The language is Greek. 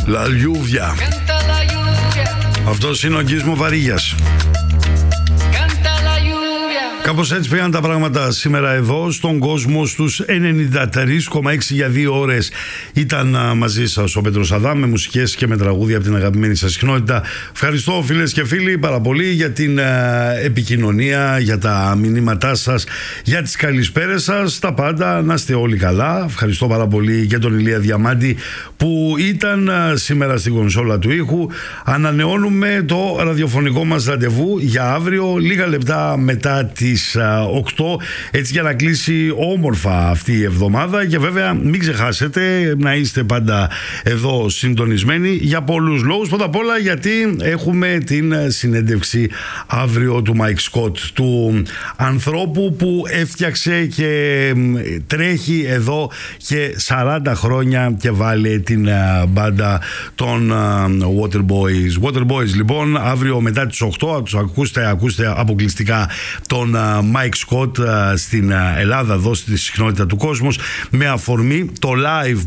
La Lluvia. Αυτός είναι ο Γκίσμο Βαρίγιας. Κάπως έτσι πήγαν τα πράγματα σήμερα εδώ στον κόσμο. Στους 93,6 για 2 ώρες ήταν μαζί σας ο Πέτρος Αδάμ, με μουσικές και με τραγούδια από την αγαπημένη σας συχνότητα. Ευχαριστώ φίλες και φίλοι πάρα πολύ για την επικοινωνία, για τα μηνύματά σας, για τις καλησπέρες σας, τα πάντα. Να είστε όλοι καλά. Ευχαριστώ πάρα πολύ και τον Ηλία Διαμάντη που ήταν σήμερα στην κονσόλα του ήχου. Ανανεώνουμε το ραδιοφωνικό μας ραντεβού για αύριο, λίγα λεπτά μετά τις 8, έτσι για να κλείσει όμορφα αυτή η εβδομάδα. Και βέβαια μην ξεχάσετε να είστε πάντα εδώ συντονισμένοι για πολλούς λόγους. Πρώτα απ' όλα γιατί έχουμε την συνέντευξη αύριο του Μάικ Σκοτ, του ανθρώπου που έφτιαξε και τρέχει εδώ και 40 χρόνια και βάλε την μπάντα των Waterboys. Waterboys λοιπόν αύριο μετά τις 8 τους ακούστε αποκλειστικά τον Μάικ Σκοτ στην Ελλάδα, εδώ στη συχνότητα του κόσμου, με αφορμή το live